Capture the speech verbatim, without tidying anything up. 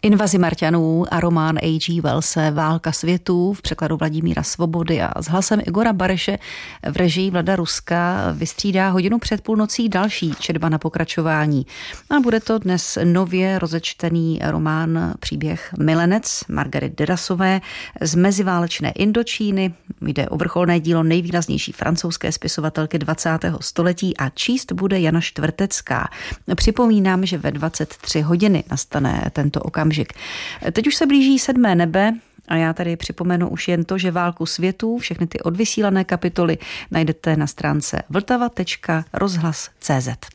Invazi Marťanů a román H G Wellse Válka světů v překladu Vladimíra Svobody a s hlasem Igora Bareše v režii Vlada Ruska vystřídá hodinu před půlnocí další četba na pokračování. A bude to dnes nově rozečtený román Příběh milenec Margaret Derasové z meziválečné Indočíny. Jde o vrcholné dílo nejvýraznější francouzské spisovatelky dvacátého století a číst bude Jana Štvrtecká. Připomínám, že ve dvacet tři hodiny nastane tento okamžik. Teď už se blíží sedmé nebe a já tady připomenu už jen to, že Válku světů, všechny ty odvysílané kapitoly najdete na stránce vltava tečka rozhlas tečka cé zet.